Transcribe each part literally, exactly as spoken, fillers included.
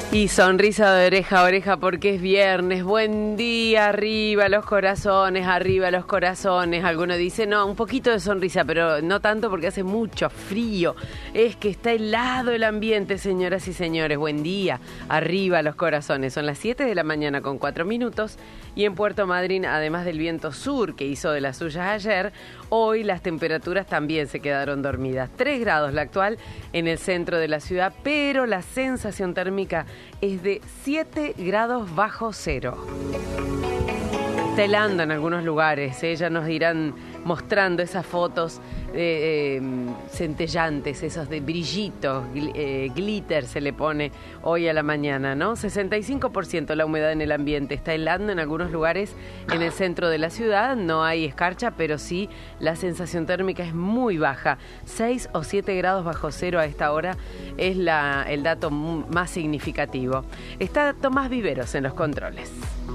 Y sonrisa de oreja a oreja porque es viernes. Buen día, arriba los corazones, arriba los corazones. Alguno dice, no, un poquito de sonrisa, pero no tanto porque hace mucho frío. Es que está helado el ambiente, señoras y señores. Buen día, arriba los corazones. Son las siete de la mañana con cuatro minutos. Y en Puerto Madryn, además del viento sur que hizo de las suyas ayer, hoy las temperaturas también se quedaron dormidas. tres grados la actual en el centro de la ciudad, pero la sensación térmica es de siete grados bajo cero. Está helando en algunos lugares, ¿eh? Ya nos irán mostrando esas fotos eh, eh, centellantes, esos de brillitos, gl eh, glitter se le pone hoy a la mañana, ¿no? sesenta y cinco por ciento la humedad en el ambiente, está helando en algunos lugares en el centro de la ciudad, no hay escarcha, pero sí la sensación térmica es muy baja, seis o siete grados bajo cero a esta hora es la, el dato más significativo. Está Tomás Viveros en los controles.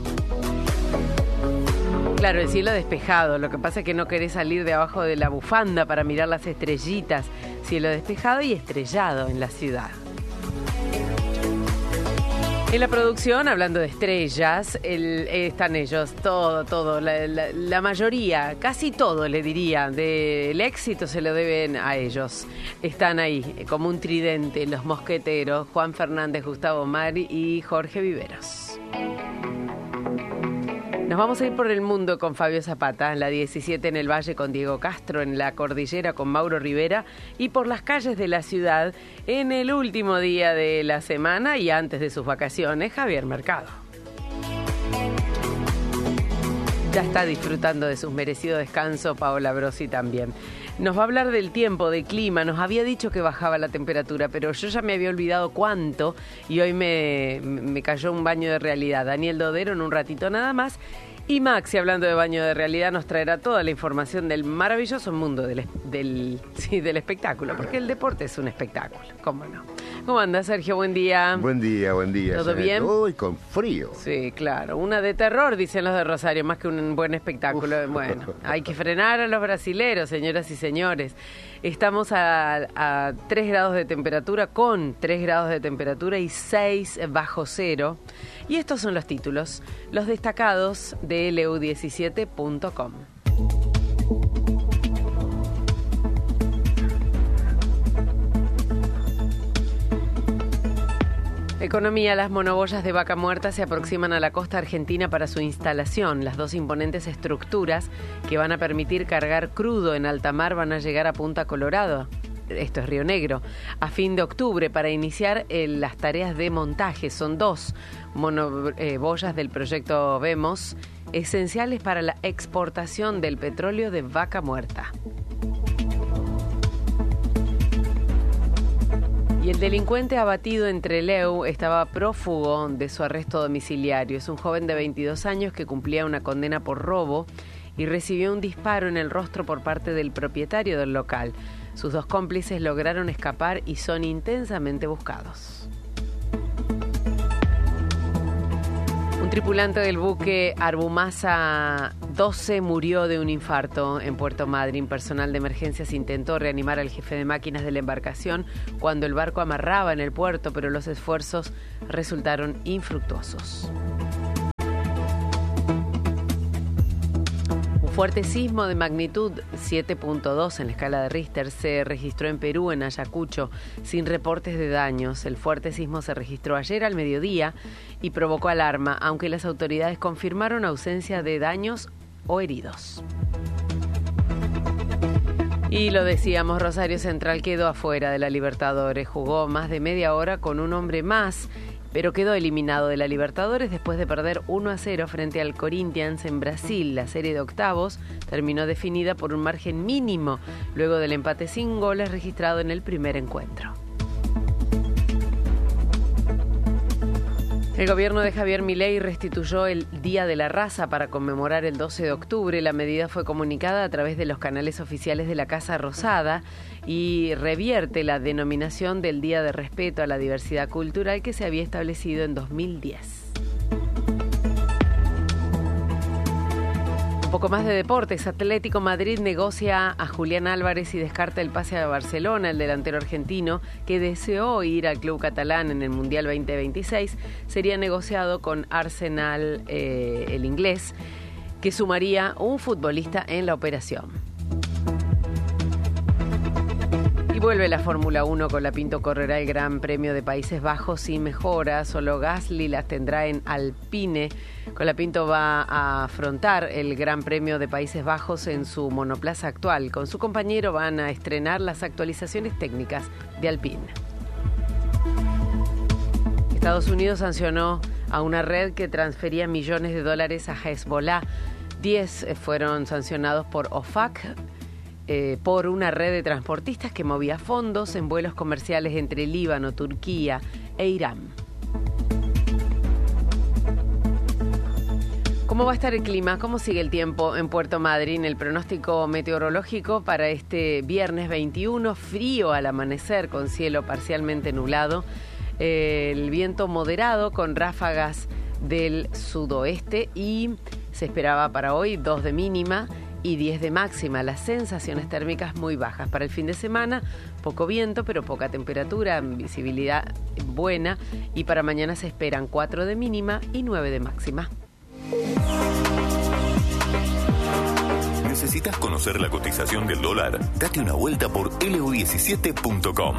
Claro, el cielo despejado, lo que pasa es que no querés salir de abajo de la bufanda para mirar las estrellitas. Cielo despejado y estrellado en la ciudad. En la producción, hablando de estrellas, el, están ellos, todo, todo, la, la, la mayoría, casi todo le diría, del éxito se lo deben a ellos. Están ahí, como un tridente, los mosqueteros, Juan Fernández, Gustavo Mari y Jorge Viveros. Nos vamos a ir por el mundo con Fabio Zapata, en la diecisiete en el Valle con Diego Castro, en la Cordillera con Mauro Rivera y por las calles de la ciudad en el último día de la semana y antes de sus vacaciones, Javier Mercado. Ya está disfrutando de sus merecido descanso, Paola Brosi también. Nos va a hablar del tiempo, del clima. Nos había dicho que bajaba la temperatura, pero yo ya me había olvidado cuánto y hoy me, me cayó un baño de realidad. Daniel Dodero en un ratito nada más. Y Maxi, hablando de baño de realidad, nos traerá toda la información del maravilloso mundo del, del, sí, del espectáculo, porque el deporte es un espectáculo, ¿cómo no? ¿Cómo anda, Sergio? Buen día. Buen día, buen día. ¿Todo bien? Hoy con frío. Sí, claro. Una de terror, dicen los de Rosario, más que un buen espectáculo. Uf. Bueno, hay que frenar a los brasileros, señoras y señores. Estamos a, a tres grados de temperatura, con tres grados de temperatura y seis bajo cero. Y estos son los títulos, los destacados de L U diecisiete punto com. Economía. Las monoboyas de vaca muerta se aproximan a la costa argentina para su instalación. Las dos imponentes estructuras que van a permitir cargar crudo en alta mar van a llegar a Punta Colorado. Esto es Río Negro, a fin de octubre para iniciar eh, las tareas de montaje. Son dos monoboyas eh, del proyecto Vemos, esenciales para la exportación del petróleo de vaca muerta. Y el delincuente abatido en Trelew estaba prófugo de su arresto domiciliario. Es un joven de veintidós años que cumplía una condena por robo y recibió un disparo en el rostro por parte del propietario del local. Sus dos cómplices lograron escapar y son intensamente buscados. Un tripulante del buque Arbumasa doce murió de un infarto en Puerto Madryn. Personal de emergencias intentó reanimar al jefe de máquinas de la embarcación cuando el barco amarraba en el puerto, pero los esfuerzos resultaron infructuosos. Fuerte sismo de magnitud siete punto dos en la escala de Richter se registró en Perú, en Ayacucho, sin reportes de daños. El fuerte sismo se registró ayer al mediodía y provocó alarma, aunque las autoridades confirmaron ausencia de daños o heridos. Y lo decíamos, Rosario Central quedó afuera de la Libertadores. Jugó más de media hora con un hombre más, pero quedó eliminado de la Libertadores después de perder uno a cero frente al Corinthians en Brasil. La serie de octavos terminó definida por un margen mínimo, luego del empate sin goles registrado en el primer encuentro. El gobierno de Javier Milei restituyó el Día de la Raza para conmemorar el doce de octubre. La medida fue comunicada a través de los canales oficiales de la Casa Rosada y revierte la denominación del Día de Respeto a la Diversidad Cultural que se había establecido en dos mil diez. Poco más de deportes. Atlético Madrid negocia a Julián Álvarez y descarta el pase a Barcelona. El delantero argentino, que deseó ir al club catalán en el Mundial veinte veintiséis, sería negociado con Arsenal, eh, el inglés, que sumaría un futbolista en la operación. Y vuelve la Fórmula uno. Colapinto correrá el Gran Premio de Países Bajos sin mejoras. Solo Gasly las tendrá en Alpine. Colapinto va a afrontar el Gran Premio de Países Bajos en su monoplaza actual. Con su compañero van a estrenar las actualizaciones técnicas de Alpine. Estados Unidos sancionó a una red que transfería millones de dólares a Hezbollah. Diez fueron sancionados por O F A C. Eh, por una red de transportistas que movía fondos en vuelos comerciales entre Líbano, Turquía e Irán. ¿Cómo va a estar el clima? ¿Cómo sigue el tiempo en Puerto Madryn? El pronóstico meteorológico para este viernes veintiuno, frío al amanecer con cielo parcialmente nublado, eh, el viento moderado con ráfagas del sudoeste y se esperaba para hoy dos de mínima y diez de máxima. Las sensaciones térmicas muy bajas. Para el fin de semana, poco viento, pero poca temperatura, visibilidad buena. Y para mañana se esperan cuatro de mínima y nueve de máxima. ¿Necesitas conocer la cotización del dólar? Date una vuelta por L U diecisiete punto com.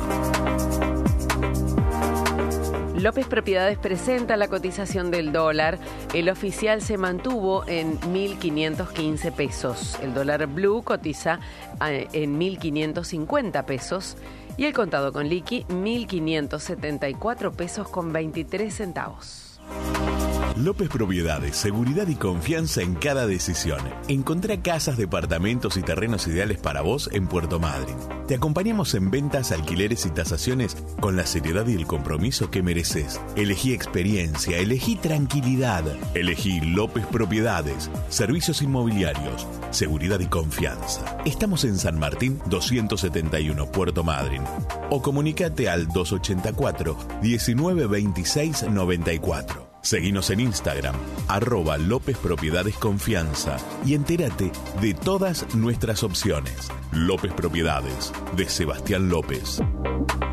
López Propiedades presenta la cotización del dólar. El oficial se mantuvo en mil quinientos quince pesos. El dólar blue cotiza en mil quinientos cincuenta pesos. Y el contado con liqui, mil quinientos setenta y cuatro pesos con veintitrés centavos. López Propiedades, seguridad y confianza en cada decisión. Encontrá casas, departamentos y terrenos ideales para vos en Puerto Madryn. Te acompañamos en ventas, alquileres y tasaciones con la seriedad y el compromiso que mereces. Elegí experiencia, elegí tranquilidad, elegí López Propiedades, servicios inmobiliarios, seguridad y confianza. Estamos en San Martín doscientos setenta y uno, Puerto Madryn. O comunicate al dos ochenta y cuatro, diecinueve veintiséis noventa y cuatro. Seguinos en Instagram, arroba López Propiedades Confianza y entérate de todas nuestras opciones. López Propiedades, de Sebastián López.